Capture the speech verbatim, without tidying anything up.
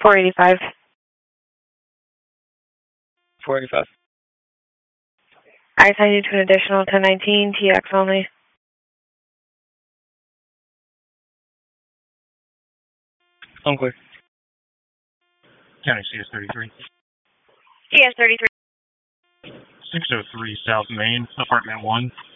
four eighty-five. four eighty-five. I assigned you to an additional ten nineteen, T X only. I'm clear. County C S thirty-three. C S thirty-three. six oh three South Main, apartment one.